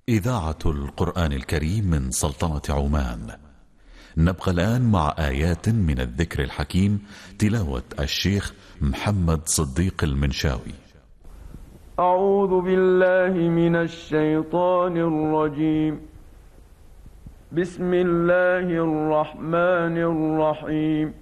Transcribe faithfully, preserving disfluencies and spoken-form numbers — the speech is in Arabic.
إذاعة القرآن الكريم من سلطنة عمان. نبقى الآن مع آيات من الذكر الحكيم، تلاوة الشيخ محمد صديق المنشاوي. أعوذ بالله من الشيطان الرجيم. بسم الله الرحمن الرحيم.